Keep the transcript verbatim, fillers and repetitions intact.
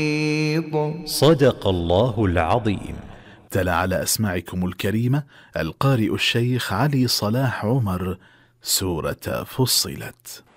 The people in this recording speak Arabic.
صدق الله العظيم. تلا على أسماعكم الكريمة القارئ الشيخ علي صلاح عمر سورة فصلت.